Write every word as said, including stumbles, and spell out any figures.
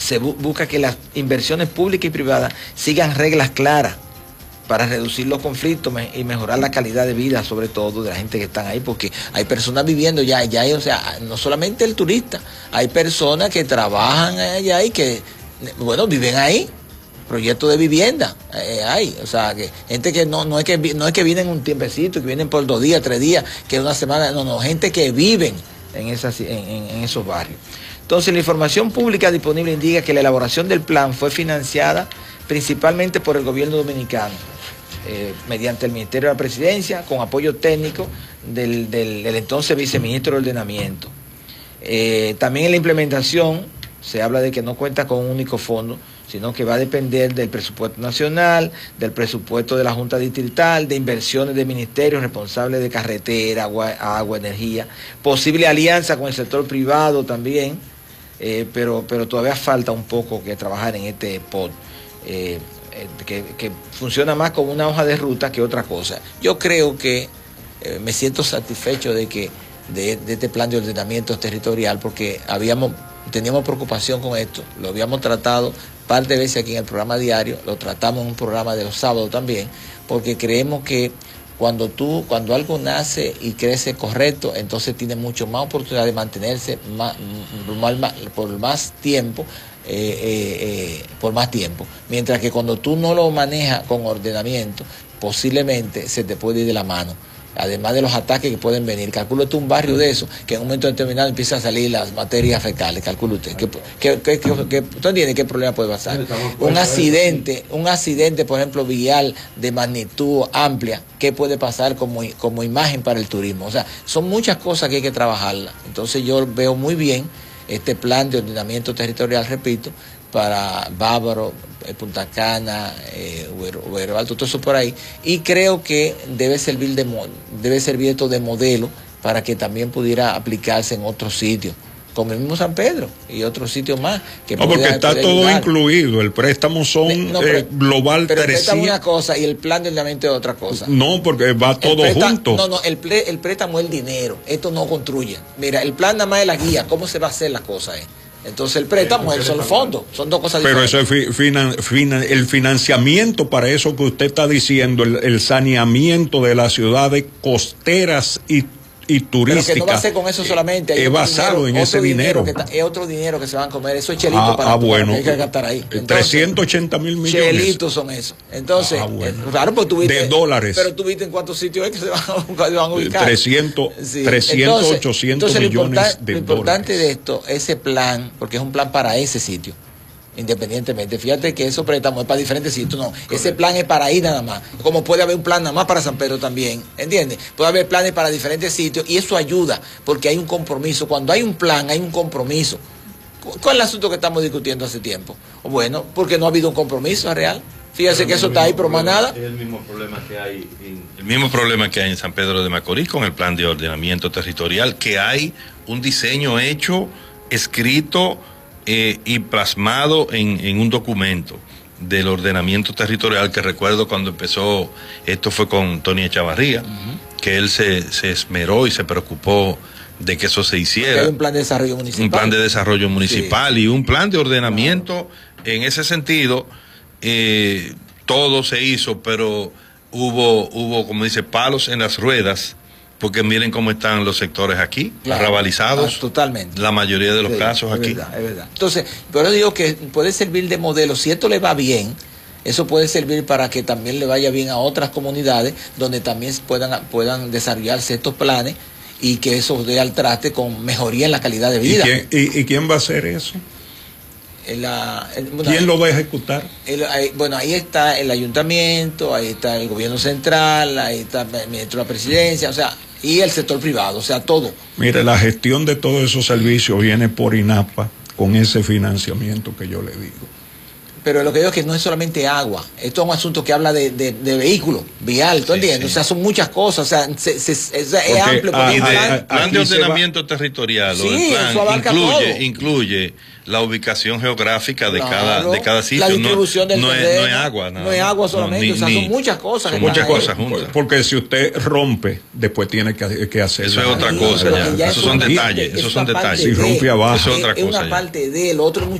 se bu busca que las inversiones públicas y privadas sigan reglas claras para reducir los conflictos me y mejorar la calidad de vida, sobre todo de la gente que están ahí, porque hay personas viviendo ya, ya hay, o sea, no solamente el turista, hay personas que trabajan allá y que, bueno, viven ahí, proyectos de vivienda, eh, hay, o sea, que gente que no, no es que no es que vienen un tiempecito, que vienen por dos días, tres días, que una semana, no, no, gente que viven en, esas, en, en, en esos barrios. Entonces, la información pública disponible indica que la elaboración del plan fue financiada principalmente por el gobierno dominicano, eh, mediante el Ministerio de la Presidencia, con apoyo técnico del, del, del entonces viceministro de Ordenamiento. Eh, también en la implementación se habla de que no cuenta con un único fondo, sino que va a depender del presupuesto nacional, del presupuesto de la Junta Distrital, de inversiones de ministerios responsables de carretera, agua, agua energía, posible alianza con el sector privado también, eh, pero, pero todavía falta un poco que trabajar en este P O D. Eh, eh, que, que funciona más como una hoja de ruta que otra cosa. Yo creo que eh, me siento satisfecho de que de, de este plan de ordenamiento territorial, porque habíamos teníamos preocupación con esto, lo habíamos tratado un par de veces aquí en el programa diario, lo tratamos en un programa de los sábados también, porque creemos que cuando tú, cuando algo nace y crece correcto, entonces tiene mucho más oportunidad de mantenerse más, más, por más tiempo, Eh, eh, eh, por más tiempo, mientras que cuando tú no lo manejas con ordenamiento, posiblemente se te puede ir de la mano, además de los ataques que pueden venir. Calcula usted un barrio de eso, que en un momento determinado empiezan a salir las materias fecales, calcula usted, ¿qué, qué, qué, qué, qué, ¿usted entiende qué problema puede pasar? Un accidente, un accidente, por ejemplo, vial de magnitud amplia, ¿qué puede pasar como, como imagen para el turismo? O sea, son muchas cosas que hay que trabajarlas. Entonces yo veo muy bien este plan de ordenamiento territorial, repito, para Bávaro, Punta Cana, eh, Huero Alto, todo eso por ahí, y creo que debe servir de debe servir esto de modelo para que también pudiera aplicarse en otros sitios, como el mismo San Pedro y otros sitios más. Que no, porque está todo ayudar. Incluido, el préstamo son no, pero, eh, global pero el préstamo es una cosa y el plan de ordenamiento es otra cosa. No, porque va todo préstamo, junto. No, no, el, ple, el préstamo es el dinero, esto no construye. Mira, el plan nada más es la guía, cómo se va a hacer la cosa. Eh. Entonces el préstamo son los fondos, son dos cosas pero diferentes. Pero eso es finan, finan, el financiamiento para eso que usted está diciendo, el, el saneamiento de las ciudades costeras y y turística. Pero que no va a ser con eso solamente. Hay es basado dinero, en ese dinero. dinero que, es otro dinero que se van a comer. Eso es chelito ah, para, ah, bueno, para que hay que gastar ahí. Entonces, trescientos ochenta mil millones. Chelitos son esos. Entonces, ah, bueno. eh, claro, pues tuviste, de dólares. Pero tú viste en cuántos sitios es que se van a, se van a ubicar. trescientos, sí. trescientos entonces, ochocientos entonces, millones lo de dólares. Lo importante de esto, ese plan, porque es un plan para ese sitio. Independientemente, fíjate que esos préstamos es para diferentes sitios, no, correcto. Ese plan es para ahí nada más, como puede haber un plan nada más para San Pedro también, ¿entiendes? Puede haber planes para diferentes sitios y eso ayuda, porque hay un compromiso, cuando hay un plan hay un compromiso. ¿Cuál es el asunto que estamos discutiendo hace tiempo? Bueno, porque no ha habido un compromiso real, fíjese que eso está ahí, pero más nada. Es el mismo problema que hay en, el mismo problema que hay en San Pedro de Macorís con el plan de ordenamiento territorial, que hay un diseño hecho, escrito, Eh, y plasmado en, en un documento del ordenamiento territorial, que recuerdo cuando empezó, esto fue con Tony Echavarría, uh-huh. que él se, se esmeró y se preocupó de que eso se hiciera. Hay un plan de desarrollo municipal. Un plan de desarrollo municipal, sí. Y un plan de ordenamiento, claro. En ese sentido, eh, todo se hizo, pero hubo, hubo, como dice, palos en las ruedas, porque miren cómo están los sectores aquí, claro, arrabalizados. Ah, totalmente. La mayoría de los sí, casos es aquí. Verdad, es verdad. Entonces, pero digo que puede servir de modelo. Si esto le va bien, eso puede servir para que también le vaya bien a otras comunidades donde también puedan, puedan desarrollarse estos planes y que eso dé al traste con mejoría en la calidad de vida. ¿Y quién, y, y quién va a hacer eso? La, el, bueno, ¿Quién lo va a ejecutar? El, ahí, bueno, ahí está el ayuntamiento, ahí está el gobierno central, ahí está el ministro de la presidencia, o sea, y el sector privado, o sea, todo. Mire, la gestión de todos esos servicios viene por INAPA con ese financiamiento que yo le digo. Pero lo que digo es que no es solamente agua, esto es un asunto que habla de, de, de vehículos, vial, ¿tú sí, entiendes? Sí. O sea, son muchas cosas, o sea, se, se, se, es, es amplio. A, y de, plan, plan de ordenamiento territorial, sí, o el plan incluye, incluye la ubicación geográfica de, claro, cada, de cada sitio. La distribución no, del no, es, no es agua. Nada. No es agua solamente, no, ni, o sea, son muchas cosas. Son muchas cosas juntas. Porque si usted rompe, después tiene que, que hacer. Eso es otra cosa, ya. ya Esos son detalles, esos son detalles. Si rompe abajo. Eso es otra cosa. Es una parte de, lo otro